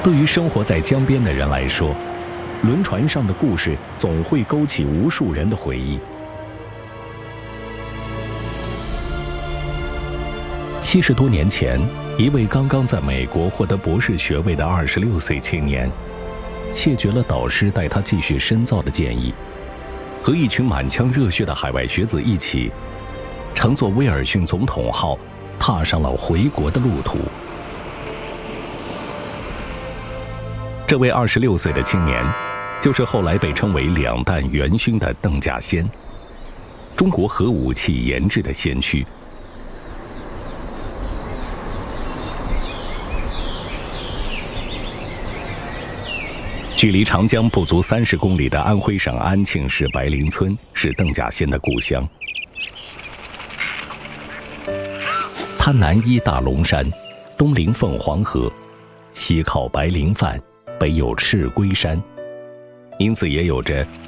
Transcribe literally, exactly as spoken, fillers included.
对于生活在江边的人来说，轮船上的故事总会勾起无数人的回忆。七十多年前，一位刚刚在美国获得博士学位的二十六岁青年，谢绝了导师带他继续深造的建议，和一群满腔热血的海外学子一起，乘坐威尔逊总统号，踏上了回国的路途。这位二十六岁的青年，就是后来被称为两弹元勋的邓稼先，中国核武器研制的先驱。距离长江不足三十公里的安徽省安庆市白林村是邓稼先的故乡。它南依大龙山，东临凤凰河，西靠白林泛，北有赤龟山，因此也有着